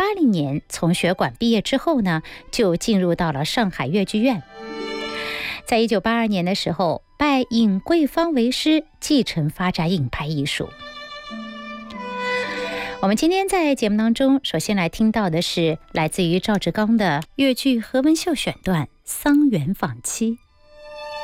1980年从学馆毕业之后呢，就进入到了上海越剧院。在1982年的时候，拜尹桂芳为师，继承发展影派艺术。我们今天在节目当中，首先来听到的是来自于赵志刚的越剧何文秀选段《桑园访妻》。